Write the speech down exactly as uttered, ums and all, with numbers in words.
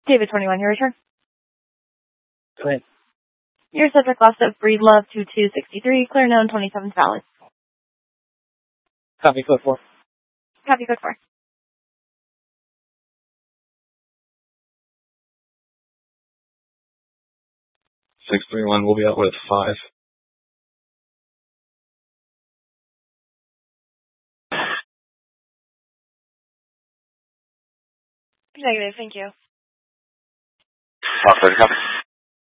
David twenty-one, your return. Go ahead. Your subject lost of Breedlove two two six three, clear known twenty-seven valid. Copy code four. Copy code four. six three one will be out with five. Negative, thank you. Fox thirty, copy.